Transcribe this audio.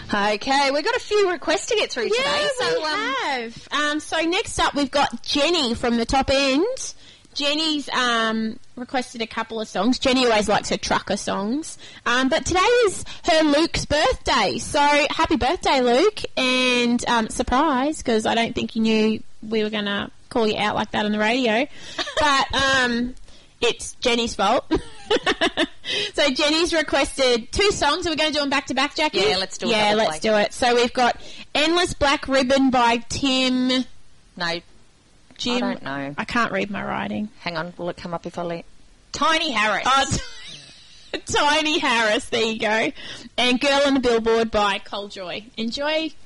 Okay, we've got a few requests to get through today. Yeah, we have. So next up we've got Jenny from the Top End. Jenny's requested a couple of songs. Jenny always likes her trucker songs. But today is her Luke's birthday. So happy birthday, Luke. And surprise, because I don't think you knew we were going to call you out like that on the radio. But it's Jenny's fault. So Jenny's requested 2 songs. Are we going to do them back-to-back, Jackie? Yeah, let's do it. Yeah, let's do it. So we've got Endless Black Ribbon by Tim... No. Jim, I don't know. I can't read my writing. Hang on, will it come up if I let... Tiny Harris. Oh, Tiny Harris, there you go. And Girl on the Billboard by Cole Joy. Enjoy.